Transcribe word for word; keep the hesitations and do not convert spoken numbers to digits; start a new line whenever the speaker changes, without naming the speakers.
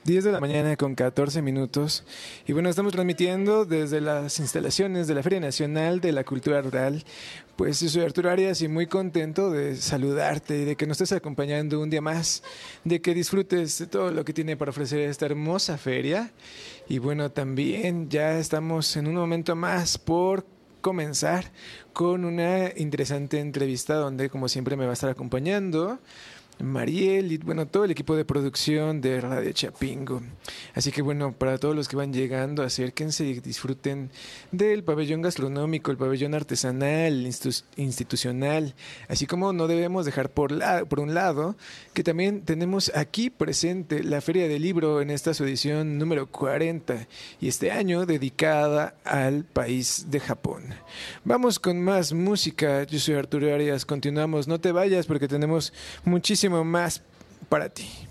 diez de la mañana con catorce minutos. Y bueno, estamos transmitiendo desde las instalaciones de la Feria Nacional de la Cultura Rural. Pues yo soy Arturo Arias y muy contento de saludarte y de que nos estés acompañando un día más, de que disfrutes de todo lo que tiene para ofrecer esta hermosa feria. Y bueno, también ya estamos en un momento más por comenzar con una interesante entrevista donde, como siempre, me va a estar acompañando Mariel y bueno, todo el equipo de producción de Radio Chapingo. Así que bueno, para todos los que van llegando, acérquense y disfruten del pabellón gastronómico, el pabellón artesanal, institu- institucional, así como no debemos dejar por, la, por un lado que también tenemos aquí presente la Feria del Libro en esta su edición número cuarenta y este año dedicada al país de Japón. Vamos con más música. Yo soy Arturo Arias, continuamos, no te vayas porque tenemos muchísimo más para ti.